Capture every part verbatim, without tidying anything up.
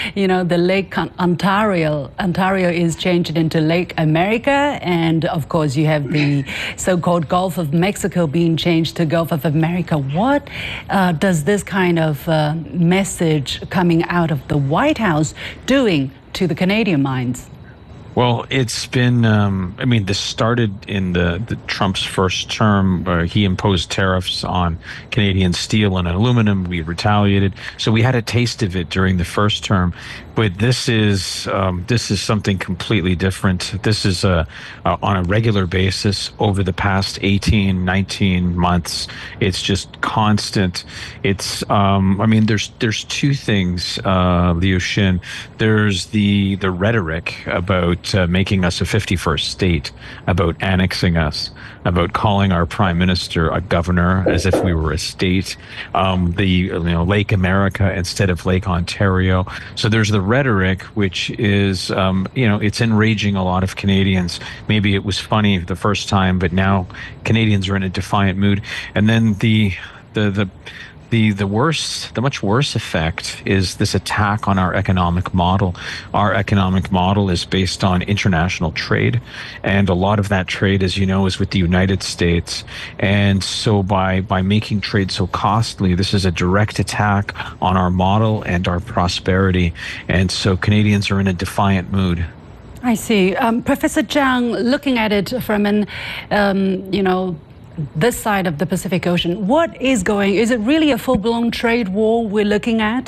you know, the Lake Ontario. Ontario is changed into Lake America. And of course, you have the so-called Gulf of Mexico being changed to Gulf of America. What uh, does this kind of uh, message coming out of the White House doing to the Canadian minds? Well, it's been, um, I mean, this started in the, the Trump's first term. Uh, he imposed tariffs on Canadian steel and aluminum. We retaliated. So we had a taste of it during the first term. But this is um, this is something completely different. This is a, uh, on a regular basis over the past eighteen, nineteen months. It's just constant. It's, um, I mean, there's there's two things, uh, Liu Xin. There's the, the rhetoric about Uh, making us a fifty-first state, about annexing us, about calling our prime minister a governor as if we were a state, um, the you know Lake America instead of Lake Ontario. So there's the rhetoric, which is um, you know it's enraging a lot of Canadians. Maybe it was funny the first time, but now Canadians are in a defiant mood. And then the the the The, the worst, the much worse effect is this attack on our economic model. Our economic model is based on international trade, and a lot of that trade, as you know, is with the United States. And so by, by making trade so costly, this is a direct attack on our model and our prosperity. And so Canadians are in a defiant mood. I see. Um, Professor Zhang, looking at it from an, um, you know, this side of the Pacific Ocean, what is going, is it really a full-blown trade war we're looking at?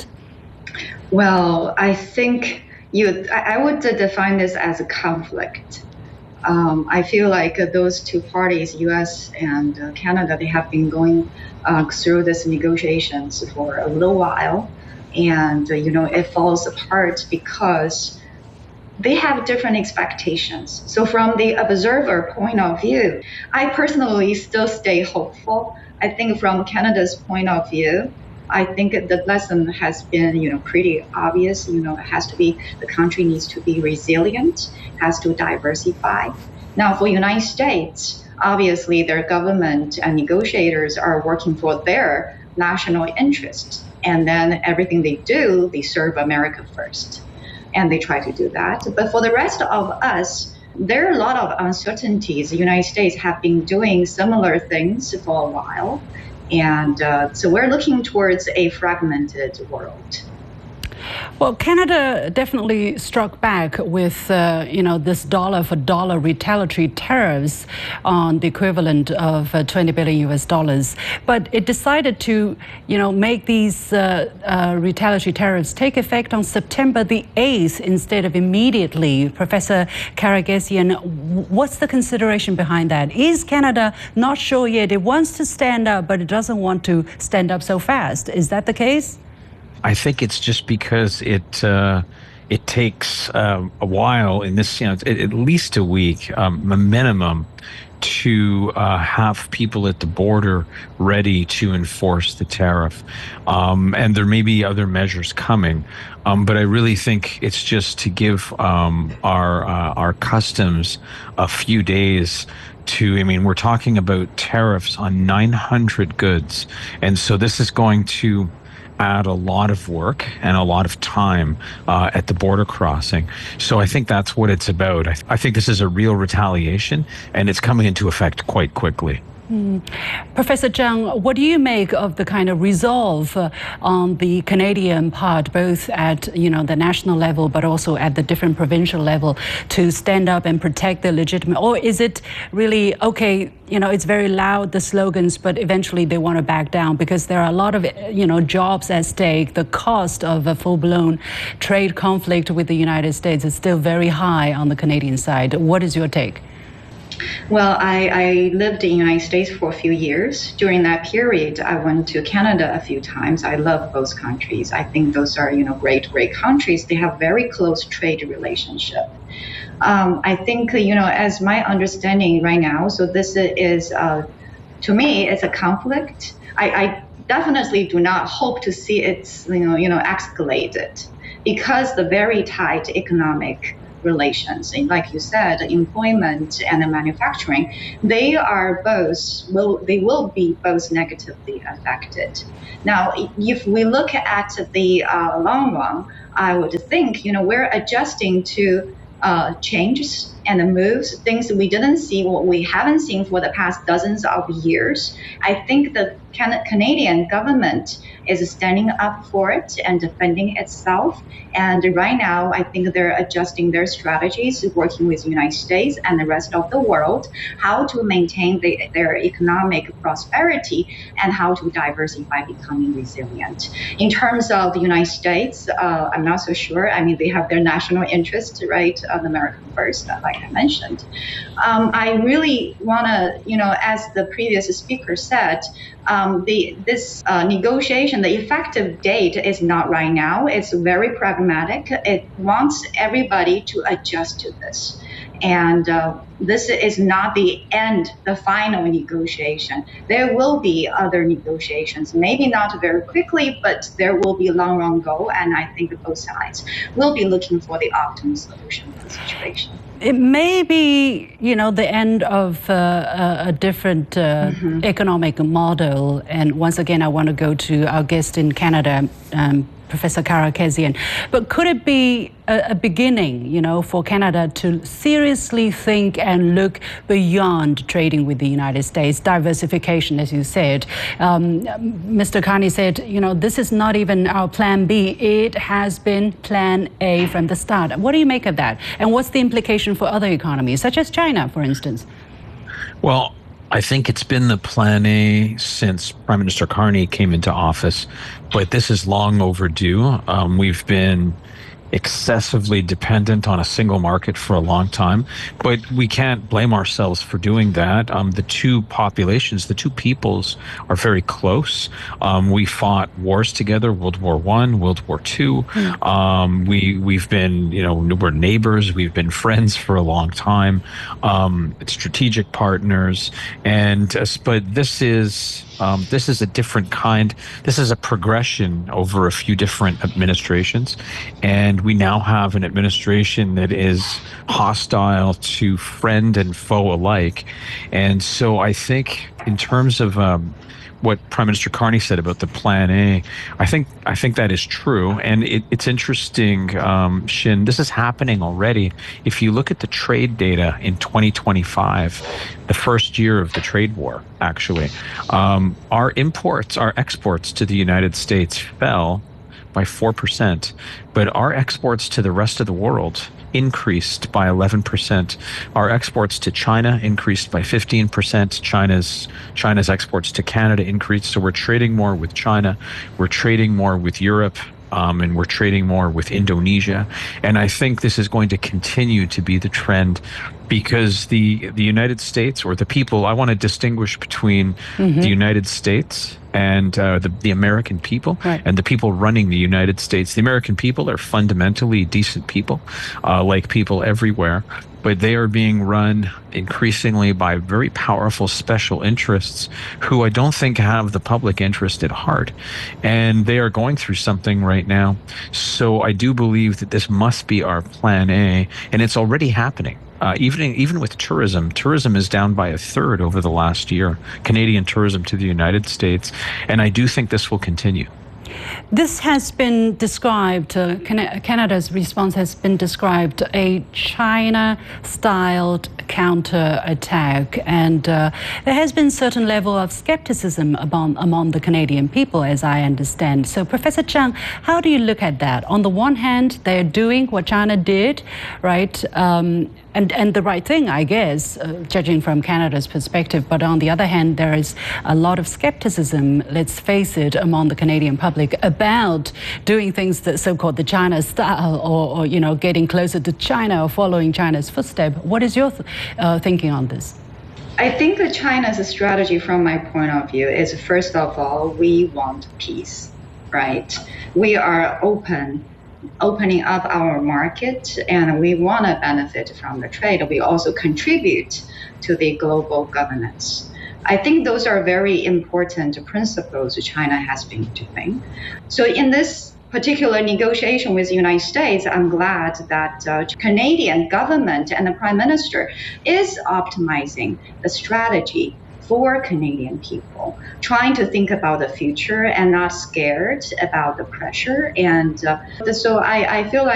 Well, I think you, I would define this as a conflict. Um, I feel like those two parties, U S and Canada, they have been going uh, through these negotiations for a little while. And, uh, you know, it falls apart because they have different expectations. So from the observer point of view, I personally still stay hopeful. I think from Canada's point of view, I think the lesson has been, you know, pretty obvious. You know, it has to be, the country needs to be resilient, has to diversify. Now for United States, obviously their government and negotiators are working for their national interests. And then everything they do, they serve America first. And they try to do that. But for the rest of us, there are a lot of uncertainties. The United States have been doing similar things for a while. And uh, so we're looking towards a fragmented world. Well, Canada definitely struck back with, uh, you know, this dollar for dollar retaliatory tariffs on the equivalent of uh, twenty billion U S dollars. But it decided to, you know, make these uh, uh, retaliatory tariffs take effect on September the eighth instead of immediately. Professor Karagesian, what's the consideration behind that? Is Canada not sure yet? It wants to stand up, but it doesn't want to stand up so fast. Is that the case? I think it's just because it uh, it takes um, a while in this, you know, at, at least a week, um, a minimum, to uh, have people at the border ready to enforce the tariff. Um, and there may be other measures coming, um, but I really think it's just to give um, our uh, our customs a few days to, I mean, we're talking about tariffs on nine hundred goods. And so this is going to add a lot of work and a lot of time uh, at the border crossing. So I think that's what it's about. I, th- I think this is a real retaliation, and it's coming into effect quite quickly. Mm. Professor Zhang, what do you make of the kind of resolve uh, on the Canadian part, both at, you know, the national level, but also at the different provincial level, to stand up and protect the legitimate? Or is it really, okay, you know, it's very loud, the slogans, but eventually they want to back down because there are a lot of, you know, jobs at stake. The cost of a full-blown trade conflict with the United States is still very high on the Canadian side. What is your take? Well, I, I lived in the United States for a few years. During that period, I went to Canada a few times. I love both countries. I think those are, you know, great, great countries. They have very close trade relationship. Um, I think, you know, as my understanding right now, so this is, uh, to me, it's a conflict. I, I definitely do not hope to see it, you know, you know, escalated, because the very tight economic relations. And like you said, employment and manufacturing, they are both will they will be both negatively affected. Now, if we look at the uh, long run, I would think you know we're adjusting to uh, changes and the moves, things that we didn't see, what we haven't seen for the past dozens of years. I think the Can- Canadian government is standing up for it and defending itself. And right now, I think they're adjusting their strategies, working with the United States and the rest of the world, how to maintain the, their economic prosperity and how to diversify, becoming resilient. In terms of the United States, uh, I'm not so sure. I mean, they have their national interests, right? Of America first, like I mentioned. Um, I really want to, you know, as the previous speaker said, um, the this uh, negotiation, the effective date is not right now. It's very pragmatic. It wants everybody to adjust to this. And uh, this is not the end, the final negotiation. There will be other negotiations, maybe not very quickly, but there will be a long run goal. And I think both sides will be looking for the optimal solution to the situation. It may be, you know, the end of uh, a different uh, mm-hmm. economic model. And once again, I want to go to our guest in Canada, um, Professor Kara Kesian. But could it be a, a beginning, you know, for Canada to seriously think and look beyond trading with the United States, diversification, as you said? Um, Mister Carney said, you know, this is not even our plan B. It has been plan A from the start. What do you make of that? And what's the implication for other economies, such as China, for instance? Well, I think it's been the plan A since Prime Minister Carney came into office, but this is long overdue. Um, we've been excessively dependent on a single market for a long time, but we can't blame ourselves for doing that. Um, the two populations, the two peoples are very close. Um, we fought wars together, World War One, World War Two. Mm. Um, we, we've been, you know, we're neighbors, we've been friends for a long time, um, strategic partners. And, uh, but this is, Um, this is a different kind. This is a progression over a few different administrations. And we now have an administration that is hostile to friend and foe alike. And so I think in terms of um, what Prime Minister Carney said about the Plan A, I think I think that is true. And it, it's interesting, um, Shin, this is happening already. If you look at the trade data in twenty twenty-five, the first year of the trade war, actually, um, our imports, our exports to the United States fell by four percent, but our exports to the rest of the world increased by eleven percent. Our exports to China increased by fifteen percent. China's China's exports to Canada increased. So we're trading more with China. We're trading more with Europe. Um, and we're trading more with Indonesia. And I think this is going to continue to be the trend because the the United States, or the people, I want to distinguish between mm-hmm. the United States and uh, the, the American people, right, and the people running the United States. The American people are fundamentally decent people, uh, like people everywhere, but they are being run increasingly by very powerful special interests who I don't think have the public interest at heart. And they are going through something right now. So I do believe that this must be our plan A, and it's already happening. Uh, even even with tourism, tourism is down by a third over the last year, Canadian tourism to the United States, and I do think this will continue. This has been described, uh, Canada's response has been described a China-styled counter-attack, and uh, there has been certain level of skepticism among, among the Canadian people, as I understand. So, Professor Zhang, how do you look at that? On the one hand, they're doing what China did, right? Um, And, and the right thing, I guess, uh, judging from Canada's perspective. But on the other hand, there is a lot of skepticism, let's face it, among the Canadian public about doing things that so-called the China style, or, or, you know, getting closer to China or following China's footsteps. What is your th- uh, thinking on this? I think that China's strategy, from my point of view, is first of all, we want peace, right? We are open. Opening up our market, and we want to benefit from the trade. We also contribute to the global governance. I think those are very important principles China has been doing. So in this particular negotiation with the United States, I'm glad that uh, Canadian government and the Prime Minister is optimizing the strategy for Canadian people, trying to think about the future and not scared about the pressure. And uh, so I, I feel like